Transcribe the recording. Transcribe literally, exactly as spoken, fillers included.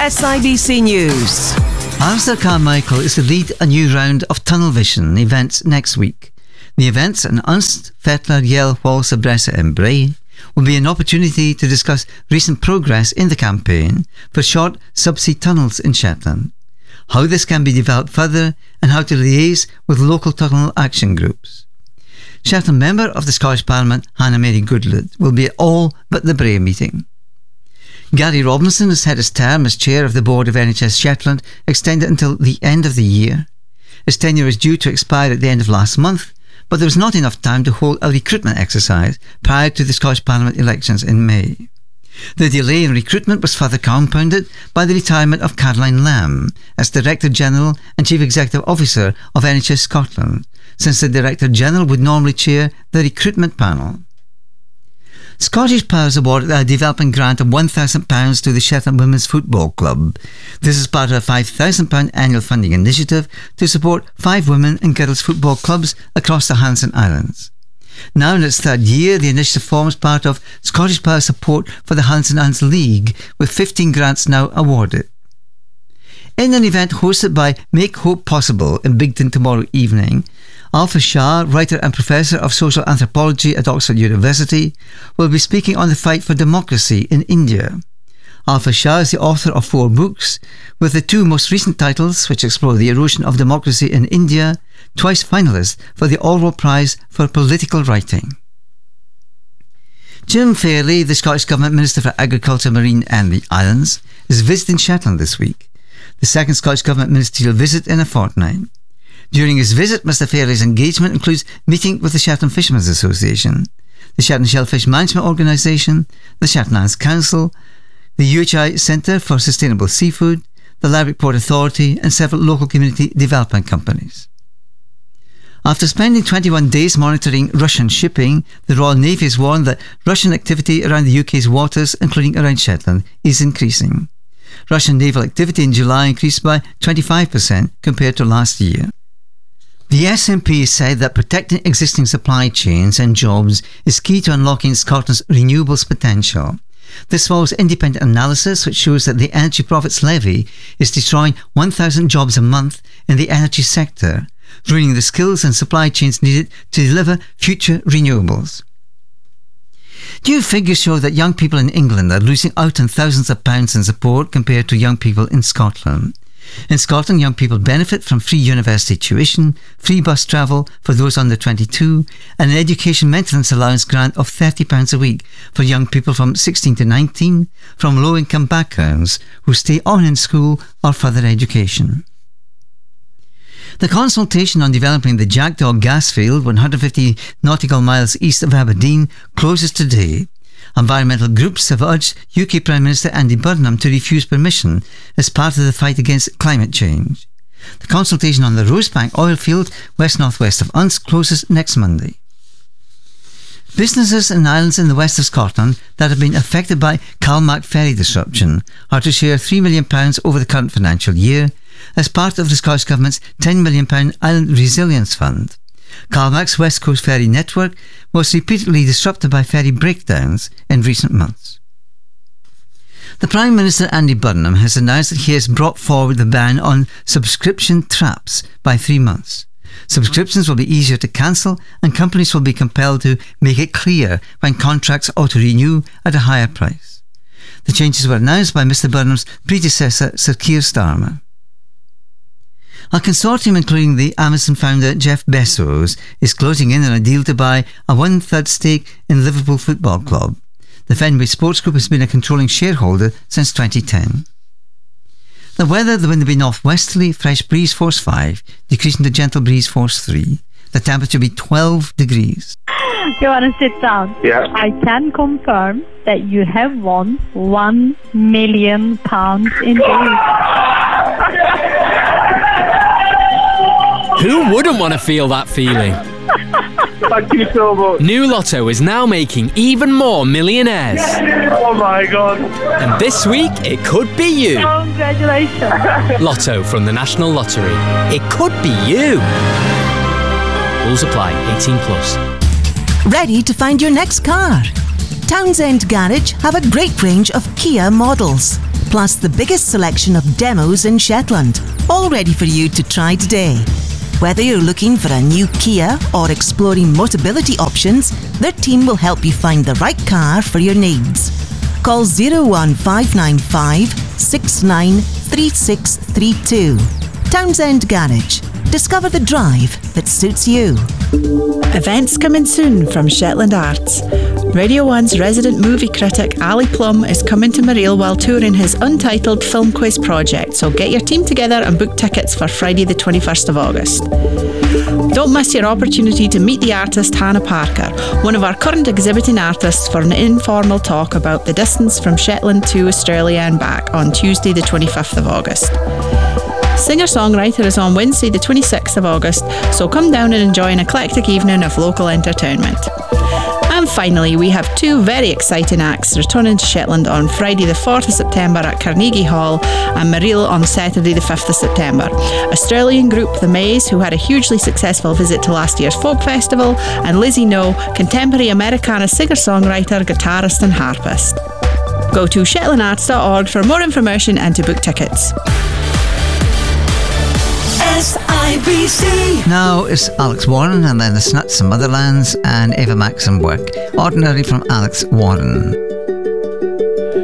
S I B C News. Alistair Carmichael is to lead a new round of Tunnel Vision events next week. The events in Unst, Fettler, Yell, Walsa, Bressa and Bray will be an opportunity to discuss recent progress in the campaign for short subsea tunnels in Shetland, how this can be developed further and how to liaise with local tunnel action groups. Shetland member of the Scottish Parliament Hannah Mary Goodlett will be at all but the Bray meeting. Gary Robinson has had his term as chair of the board of N H S Shetland extended until the end of the year. His tenure is due to expire at the end of last month, but there was not enough time to hold a recruitment exercise prior to the Scottish Parliament elections in May. The delay in recruitment was further compounded by the retirement of Caroline Lamb as Director General and Chief Executive Officer of N H S Scotland, since the Director General would normally chair the recruitment panel. Scottish Powers awarded a development grant of one thousand pounds to the Shetland Women's Football Club. This is part of a five thousand pounds annual funding initiative to support five women and girls football clubs across the Hanson Islands. Now in its third year, the initiative forms part of Scottish Powers support for the Hanson Islands League, with fifteen grants now awarded. In an event hosted by Make Hope Possible in Bigton tomorrow evening, Alpha Shah, writer and professor of social anthropology at Oxford University, will be speaking on the fight for democracy in India. Alpha Shah is the author of four books, with the two most recent titles, which explore the erosion of democracy in India, twice finalist for the Orwell Prize for Political Writing. Jim Fairley, the Scottish Government Minister for Agriculture, Marine and the Islands, is visiting Shetland this week, the second Scottish Government ministerial visit in a fortnight. During his visit, Mr Fairley's engagement includes meeting with the Shetland Fishermen's Association, the Shetland Shellfish Management Organisation, the Shetland Islands Council, the U H I Centre for Sustainable Seafood, the Ladbroke Port Authority and several local community development companies. After spending twenty-one days monitoring Russian shipping, the Royal Navy has warned that Russian activity around the U K's waters, including around Shetland, is increasing. Russian naval activity in July increased by twenty-five percent compared to last year. The S N P said that protecting existing supply chains and jobs is key to unlocking Scotland's renewables potential. This follows independent analysis which shows that the Energy Profits Levy is destroying one thousand jobs a month in the energy sector, ruining the skills and supply chains needed to deliver future renewables. New figures show that young people in England are losing out on thousands of pounds in support compared to young people in Scotland. In Scotland, young people benefit from free university tuition, free bus travel for those under twenty-two, and an education maintenance allowance grant of thirty pounds a week for young people from sixteen to nineteen from low-income backgrounds who stay on in school or further education. The consultation on developing the Jackdaw gas field one hundred fifty nautical miles east of Aberdeen closes today. Environmental groups have urged U K Prime Minister Andy Burnham to refuse permission as part of the fight against climate change. The consultation on the Rosebank oil field west-northwest of Unst closes next Monday. Businesses and islands in the west of Scotland that have been affected by Calmac ferry disruption are to share three million pounds over the current financial year as part of the Scottish Government's ten million pounds Island Resilience Fund. Calmac's West Coast ferry network was repeatedly disrupted by ferry breakdowns in recent months. The Prime Minister Andy Burnham has announced that he has brought forward the ban on subscription traps by three months. Subscriptions will be easier to cancel and companies will be compelled to make it clear when contracts auto-renew at a higher price. The changes were announced by Mr Burnham's predecessor Sir Keir Starmer. A consortium including the Amazon founder Jeff Bezos is closing in on a deal to buy a one-third stake in Liverpool Football Club. The Fenway Sports Group has been a controlling shareholder since twenty ten. The weather, the wind will be northwesterly, fresh breeze force five, decreasing to gentle breeze force three. The temperature will be twelve degrees. You want to sit down? Yeah. I can confirm that you have won one million pounds in days. Who wouldn't want to feel that feeling? Thank you so much. New Lotto is now making even more millionaires. Oh my God. And this week, it could be you. Congratulations. Lotto from the National Lottery. It could be you. Rules apply. eighteen plus. Ready to find your next car? Townsend Garage have a great range of Kia models. plus the biggest selection of demos in Shetland, all ready for you to try today. Whether you're looking for a new Kia or exploring Motability options, their team will help you find the right car for your needs. Call zero one five nine five, six nine three six three two. Townsend Garage. Discover the drive that suits you. Events coming soon from Shetland Arts. Radio one's resident movie critic Ali Plum is coming to Mareel while touring his untitled film quiz project, so get your team together and book tickets for Friday the twenty-first of August. Don't miss your opportunity to meet the artist Hannah Parker, one of our current exhibiting artists, for an informal talk about the distance from Shetland to Australia and back on Tuesday the twenty-fifth of August. Singer-songwriter is on Wednesday the twenty-sixth of August, so come down and enjoy an eclectic evening of local entertainment. And finally, we have two very exciting acts returning to Shetland on Friday the fourth of September at Carnegie Hall and Mareel on Saturday the fifth of September. Australian group The Maze, who had a hugely successful visit to last year's folk festival, and Lizzie No, contemporary Americana singer-songwriter, guitarist and harpist. Go to shetland arts dot org for more information and to book tickets. S I B C. Now it's Alex Warren and then the Snuts and Motherlands and Ava Max and Work. Ordinary from Alex Warren.